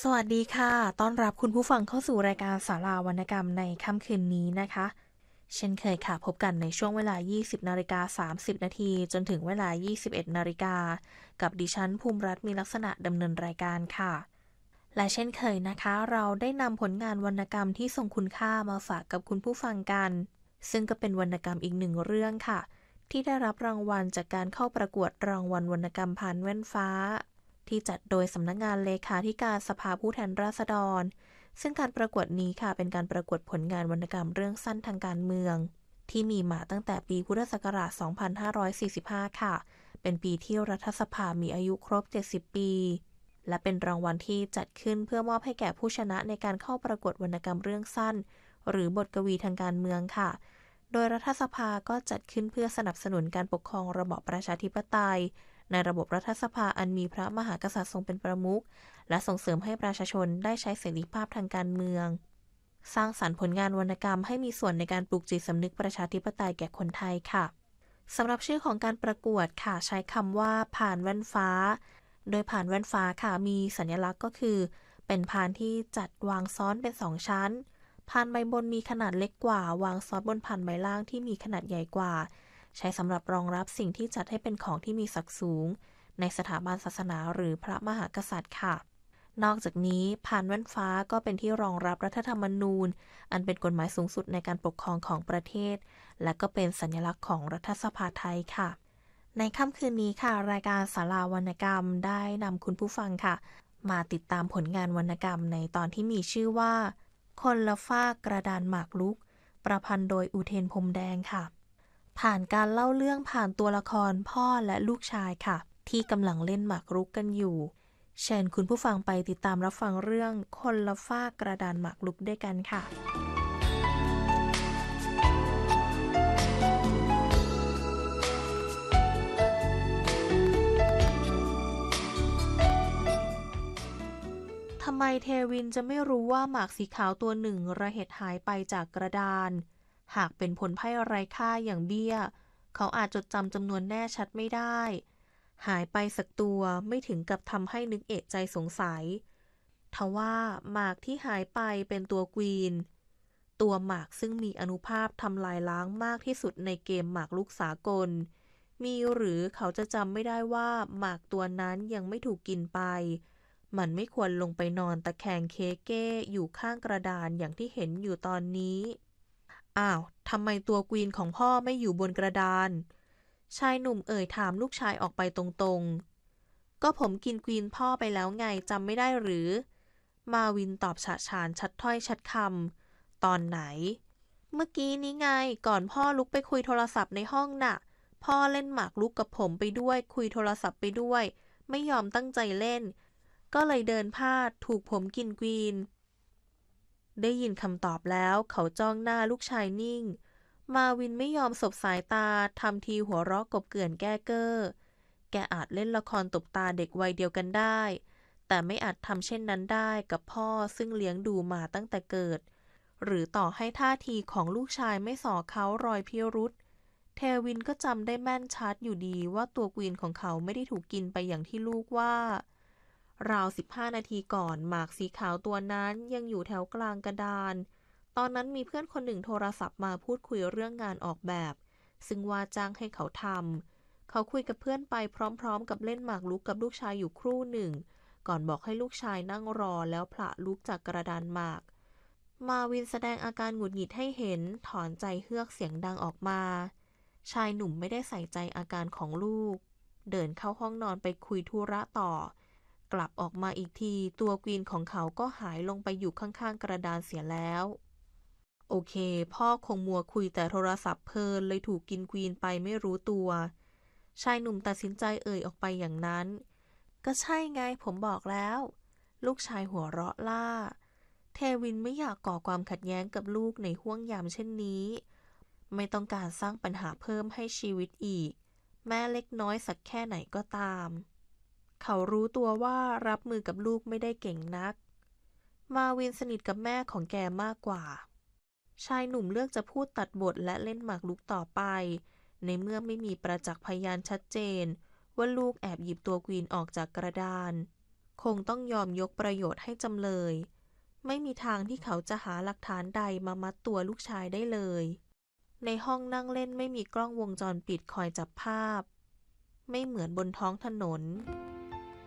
สวัสดีค่ะต้อนรับคุณผู้ฟังเข้าสู่รายการศาลาวรรณกรรมในค่ำคืนนี้นะคะ เช่นเคยค่ะพบกันในช่วงเวลา 20:30 นาทีจนถึงเวลา 21 นาฬิกากับดิฉันภูมิรัตน์มีลักษณะดำเนินรายการค่ะ และเช่นเคยนะคะเราได้นำผลงานวรรณกรรมที่ทรงคุณค่ามาฝากกับคุณผู้ฟังกัน ซึ่งก็เป็นวรรณกรรมอีกหนึ่งเรื่องค่ะที่ได้รับรางวัลจากการเข้าประกวดรางวัลวรรณกรรมผ่านแว่นฟ้าที่จัดโดยสำนักงานเลขาธิการสภาผู้แทนราษฎรซึ่งการประกวดนี้ค่ะเป็นการประกวดผลงานวรรณกรรมเรื่องสั้นทางการเมืองที่มีมาตั้งแต่ปีพุทธศักราช 2545 ค่ะเป็นปีที่รัฐสภามีอายุครบ 70 ปีและเป็นรางวัลที่จัดขึ้นเพื่อมอบให้แก่ผู้ชนะในการเข้าประกวดวรรณกรรมเรื่องสั้นหรือบทกวีทางการเมืองค่ะโดยรัฐสภาก็จัดขึ้นเพื่อสนับสนุนการปกครองระบอบประชาธิปไตยในระบบรัฐสภาอันมีพระมหากษัตริย์ทรงเป็นประมุขและส่งเสริมให้ประชาชนได้ใช้เสรีภาพทางการเมืองสร้างสรรค์ผลงานวรรณกรรมให้มีส่วนในการปลูกจิตสำนึกประชาธิปไตยแก่คนไทยค่ะสำหรับชื่อของการประกวดค่ะใช้คำว่าผ่านแว่นฟ้าโดยผ่านแว่นฟ้าค่ะมีสัญลักษณ์ก็คือเป็นพานที่จัดวางซ้อนเป็น2ชั้นพานใบบนมีขนาดเล็กกว่าวางซ้อนบนพานใบล่างที่มีขนาดใหญ่กว่าใช้สำหรับรองรับสิ่งที่จัดให้เป็นของที่มีศักดิ์สูงในสถาบันศาสนาหรือพระมหากษัตริย์ค่ะนอกจากนี้พานแว่นฟ้าก็เป็นที่รองรับรัฐธรรมนูญอันเป็นกฎหมายสูงสุดในการปกครองของประเทศและก็เป็นสัญลักษณ์ของรัฐสภาไทยค่ะในค่ำคืนนี้ค่ะรายการศาลาวรรณกรรมได้นำคุณผู้ฟังค่ะมาติดตามผลงานวรรณกรรมในตอนที่มีชื่อว่าคนละฟากกระดานหมากรุกประพันธ์โดยอุเทนพรหมแดงค่ะผ่านการเล่าเรื่องผ่านตัวละครพ่อและลูกชายค่ะที่กำลังเล่นหมากรุกกันอยู่เชิญคุณผู้ฟังไปติดตามรับฟังเรื่องคนละฟากกระดานหมากรุกด้วยกันค่ะทำไมเทวินจะไม่รู้ว่าหมากสีขาวตัวหนึ่งระเหตุหายไปจากกระดานหากเป็นผลไพ่ไร้ค่าอย่างเบี้ยเขาอาจจดจำจำนวนแน่ชัดไม่ได้หายไปสักตัวไม่ถึงกับทำให้นึกเอะใจสงสัยทว่าหมากที่หายไปเป็นตัวกวีนตัวหมากซึ่งมีอานุภาพทำลายล้างมากที่สุดในเกมหมากรุกสากลมีหรือเขาจะจำไม่ได้ว่าหมากตัวนั้นยังไม่ถูกกินไปมันไม่ควรลงไปนอนตะแคงเค้กเก้อยู่ข้างกระดานอย่างที่เห็นอยู่ตอนนี้อ้าวทำไมตัวกวีนของพ่อไม่อยู่บนกระดานชายหนุ่มเอ่ยถามลูกชายออกไปตรงๆก็ผมกินกวีนพ่อไปแล้วไงจำไม่ได้หรือมาวินตอบฉะฉานชัดถ้อยชัดคำตอนไหนเมื่อกี้นี้ไงก่อนพ่อลุกไปคุยโทรศัพท์ในห้องน่ะพ่อเล่นหมากรุกกับผมไปด้วยคุยโทรศัพท์ไปด้วยไม่ยอมตั้งใจเล่นก็เลยเดินพลาดถูกผมกินกวีนได้ยินคำตอบแล้วเขาจ้องหน้าลูกชายนิ่งมาวินไม่ยอมสบสายตาทำทีหัวเราะกบเกลื่อนแก้เก้อแกอาจเล่นละครตบตาเด็กวัยเดียวกันได้แต่ไม่อาจทำเช่นนั้นได้กับพ่อซึ่งเลี้ยงดูมาตั้งแต่เกิดหรือต่อให้ท่าทีของลูกชายไม่ส่อเขารอยพิรุธเทวินก็จำได้แม่นชัดอยู่ดีว่าตัวกวีนของเขาไม่ได้ถูกกินไปอย่างที่ลูกว่าราว15 นาทีก่อนหมากสีขาวตัวนั้นยังอยู่แถวกลางกระดานตอนนั้นมีเพื่อนคนหนึ่งโทรศัพท์มาพูดคุยเรื่องงานออกแบบซึ่งว่าจ้างให้เขาทำเขาคุยกับเพื่อนไปพร้อมๆกับเล่นหมากรุกกับลูกชายอยู่ครู่หนึ่งก่อนบอกให้ลูกชายนั่งรอแล้วผละลุกจากกระดานหมากมาวินแสดงอาการหงุดหงิดให้เห็นถอนใจเฮือกเสียงดังออกมาชายหนุ่มไม่ได้ใส่ใจอาการของลูกเดินเข้าห้องนอนไปคุยธุระต่อกลับออกมาอีกทีตัวกวีนของเขาก็หายลงไปอยู่ข้างๆกระดานเสียแล้วโอเคพ่อคงมัวคุยแต่โทรศัพท์เพลินเลยถูกกินกวีนไปไม่รู้ตัวชายหนุ่มตัดสินใจเอ่ยออกไปอย่างนั้นก็ใช่ไงผมบอกแล้วลูกชายหัวเราะล่าเทวินไม่อยากก่อความขัดแย้งกับลูกในห้วงยามเช่นนี้ไม่ต้องการสร้างปัญหาเพิ่มให้ชีวิตอีกแม้เล็กน้อยสักแค่ไหนก็ตามเขารู้ตัวว่ารับมือกับลูกไม่ได้เก่งนักมาวินสนิทกับแม่ของแกมากกว่าชายหนุ่มเลือกจะพูดตัดบทและเล่นหมากรุกต่อไปในเมื่อไม่มีประจักษ์พยานชัดเจนว่าลูกแอบหยิบตัวกวีนออกจากกระดานคงต้องยอมยกประโยชน์ให้จำเลย ไม่มีทางที่เขาจะหาหลักฐานใดมามัดตัวลูกชายได้เลย ในห้องนั่งเล่นไม่มีกล้องวงจรปิดคอยจับภาพ ไม่เหมือนบนท้องถนน